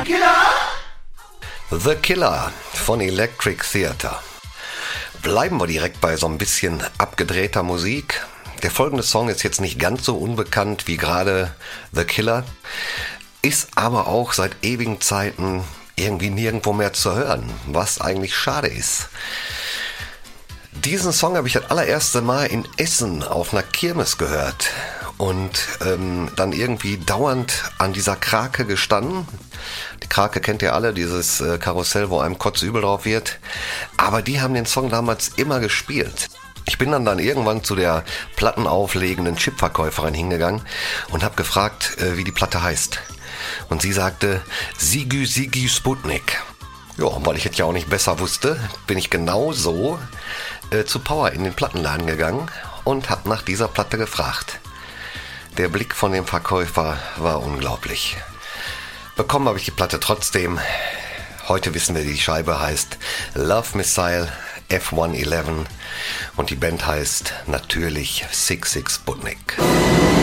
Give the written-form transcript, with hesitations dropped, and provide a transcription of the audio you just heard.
The Killer von Electric Theatre. Bleiben wir direkt bei so ein bisschen abgedrehter Musik. Der folgende Song ist jetzt nicht ganz so unbekannt wie gerade The Killer, ist aber auch seit ewigen Zeiten irgendwie nirgendwo mehr zu hören, was eigentlich schade ist. Diesen Song habe ich das allererste Mal in Essen auf einer Kirmes gehört und dann irgendwie dauernd an dieser Krake gestanden. Die Krake kennt ihr alle, dieses Karussell, wo einem kotzübel drauf wird. Aber die haben den Song damals immer gespielt. Ich bin dann irgendwann zu der plattenauflegenden Chipverkäuferin hingegangen und habe gefragt, wie die Platte heißt. Und sie sagte, Siggy Sputnik. Ja, weil ich es ja auch nicht besser wusste, bin ich genau so zu Power in den Plattenladen gegangen und habe nach dieser Platte gefragt. Der Blick von dem Verkäufer war unglaublich. Bekommen habe ich die Platte trotzdem. Heute wissen wir, die Scheibe heißt Love Missile F-111 und die Band heißt natürlich 66 Sputnik.